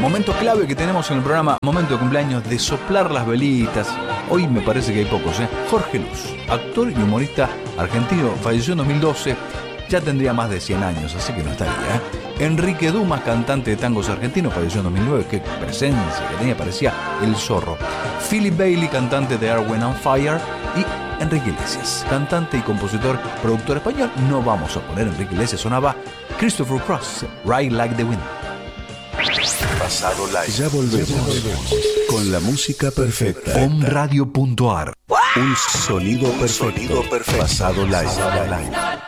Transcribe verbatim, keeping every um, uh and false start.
Momento clave que tenemos en el programa, momento de cumpleaños, de soplar las velitas. Hoy me parece que hay pocos, ¿eh? Jorge Luz, actor y humorista argentino, falleció en dos mil doce, ya tendría más de cien años, así que no estaría, ¿eh? Enrique Dumas, cantante de tangos argentino, falleció en dos mil nueve, qué presencia que tenía, parecía el zorro. Philip Bailey, cantante de Earth, Wind and Fire, y Enrique Iglesias, cantante y compositor, productor español. No vamos a poner Enrique Iglesias, sonaba Christopher Cross, Ride Like the Wind. Pasado Live. Ya volvemos, ya volvemos con la música perfecta. Om Radio punto ar. Un sonido perfecto. Pasado Live.